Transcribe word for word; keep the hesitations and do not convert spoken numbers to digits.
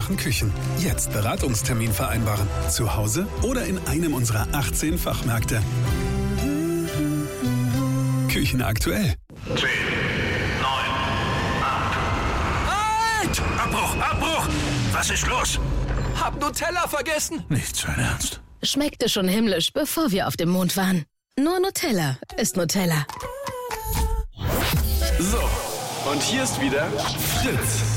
einfachen Küchen. Jetzt Beratungstermin vereinbaren. Zu Hause oder in einem unserer achtzehn Fachmärkte. Küchen aktuell. zehn, neun, acht. Halt! Abbruch, Abbruch! Was ist los? Hab Nutella vergessen. Nicht sein Ernst. Schmeckte schon himmlisch, bevor wir auf dem Mond waren. Nur Nutella ist Nutella. So, und hier ist wieder Fritz.